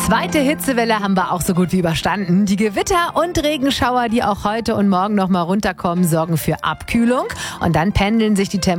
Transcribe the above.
Zweite Hitzewelle haben wir auch so gut wie überstanden. Die Gewitter und Regenschauer, die auch heute und morgen noch mal runterkommen, sorgen für Abkühlung. Und dann pendeln sich die Temperaturen